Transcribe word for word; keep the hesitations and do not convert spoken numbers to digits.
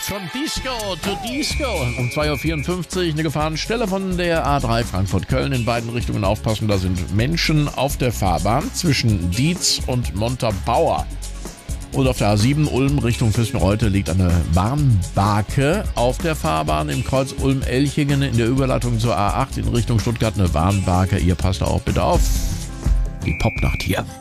Von Disco zu Disco. Um zwei Uhr vierundfünfzig eine Gefahrenstelle von der A drei Frankfurt-Köln. In beiden Richtungen aufpassen, da sind Menschen auf der Fahrbahn zwischen Dietz und Montabaur. Und auf der A sieben Ulm Richtung Füssen-Reute liegt eine Warnbarke auf der Fahrbahn. Im Kreuz Ulm-Elchingen in der Überleitung zur A acht in Richtung Stuttgart eine Warnbarke. Ihr passt da auch bitte auf. Die Popnacht hier.